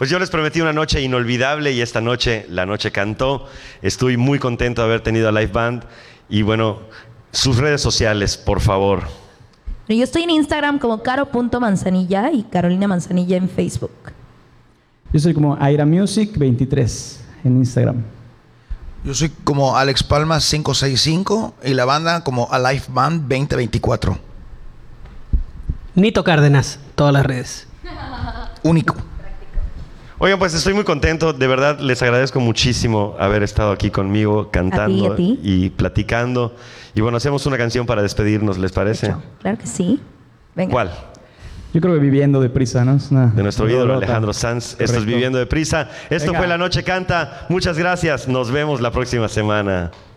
Pues yo les prometí una noche inolvidable y esta noche la noche cantó. Estoy muy contento de haber tenido a Live Band. Y bueno, sus redes sociales, por favor. Yo estoy en Instagram como caro.manzanilla y Carolina Manzanilla en Facebook. Yo soy como Aira Music 23 en Instagram. Yo soy como Alex Palma 565 y la banda como Alive Band 2024. Nito Cárdenas, todas las redes. Único. Oigan, pues estoy muy contento. De verdad, les agradezco muchísimo haber estado aquí conmigo cantando A ti. y platicando. Y bueno, hacemos una canción para despedirnos, ¿les parece? Claro que sí. Venga. ¿Cuál? Yo creo que Viviendo Deprisa, ¿no? Es una De nuestro ídolo rolota. Alejandro Sanz. Esto es Correcto. Viviendo Deprisa. Esto Venga. fue La Noche Canta. Muchas gracias. Nos vemos la próxima semana.